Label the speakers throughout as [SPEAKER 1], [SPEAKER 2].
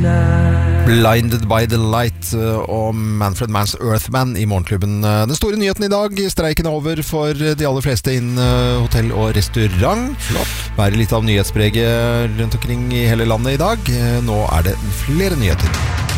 [SPEAKER 1] Blinded by the Light og Manfred Mann's Earthman i Morgenklubben. Den store nyheten i dag, streiken er over for de aller fleste innen hotell og restaurant. Bærer litt av nyhetspreget rundt omkring i hele landet i dag. Nå er det flere nyheter.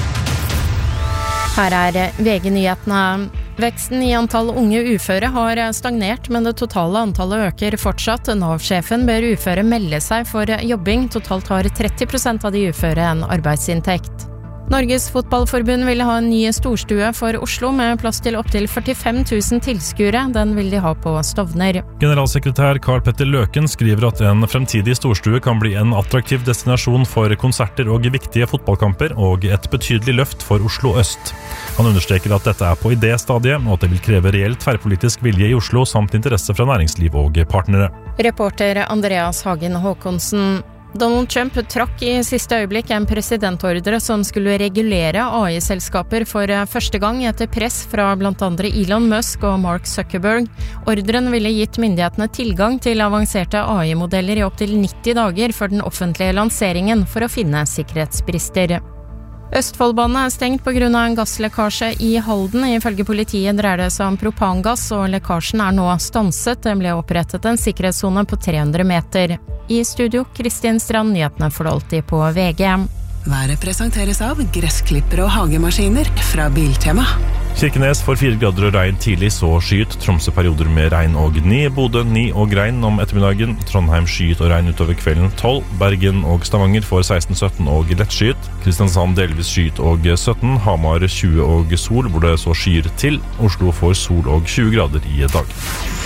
[SPEAKER 2] Her er VG-nyhetene. Veksten i antall unge uføre har stagnert, men det totale antallet øker fortsatt. Nav-sjefen ber uføre melde seg for jobbing. Totalt har 30% av de uføre en arbeidsinntekt. Norges fotballforbund ville ha en ny storstue for Oslo med plass til opptil 45 000 tilskuere. Den vil de ha på Stovner.
[SPEAKER 3] Generalsekretær Karl Petter Løken skriver at en fremtidig storstue kan bli en attraktiv destinasjon for konserter og viktige fotballkamper, og et betydelig løft for Oslo Øst. Han understreker at dette er på idéstadiet, og at det vil kreve reell tverrpolitisk vilje i Oslo, samt interesse fra næringsliv og partnere.
[SPEAKER 2] Reporter Andreas Hagen Håkonsen. Donald Trump trakk i siste øyeblikk en presidentordre som skulle regulere AI-selskaper for første gang etter press fra blant andre Elon Musk og Mark Zuckerberg. Ordren ville gitt myndighetene tilgang til avanserte AI-modeller i opptil 90 dager før den offentlige lanseringen for å finne sikkerhetsbrister. Østfoldbanen er stengt på grunn av en gasslekkasje i Halden. Ifølge politiet dreier det seg om propangass, og lekkasjen er nå stanset. Det ble opprettet en sikkerhetszone på 300 meter. I studio, Kristin Strand, nyhetene får du alltid på VG.
[SPEAKER 4] Været presenteres av gressklippere og hagemaskiner fra Biltema.
[SPEAKER 3] Kirkenes får 4 grader og regn tidlig, så skyet. Tromsø perioder med regn og 9. Bodø 9 og regn om ettermiddagen. Trondheim skyet og regn utover kvelden 12. Bergen og Stavanger får 16-17 og lett skyet. Kristiansand delvis skyet og 17. Hamar 20 og sol, hvor det så skyer til. Oslo får sol og 20 grader i dag.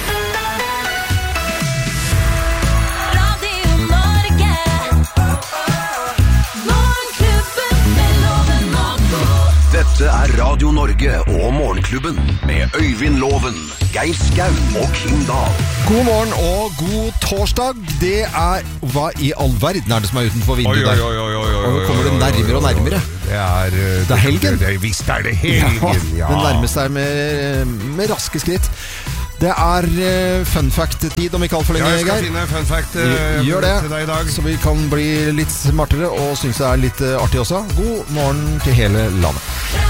[SPEAKER 5] Dette er Radio Norge og Morgenklubben med Øyvind Loven, Geir Skau og Kim Dahl.
[SPEAKER 1] God morgen og god torsdag. Det er, hva i all verden er det som er utenfor vinduet der? Og nå kommer det nærmere og nærmere. Det er helgen.
[SPEAKER 6] Visst er det helgen, ja.
[SPEAKER 1] Den nærmeste er med raske skritt. Det er fun fact-tid om ikke alt for lenge,
[SPEAKER 6] Ja, jeg skal
[SPEAKER 1] Geir.
[SPEAKER 6] finne fun fact
[SPEAKER 1] Gjør det,
[SPEAKER 6] til deg i dag.
[SPEAKER 1] så vi kan bli litt smartere og synes det er litt artig også. God morgen til hele landet.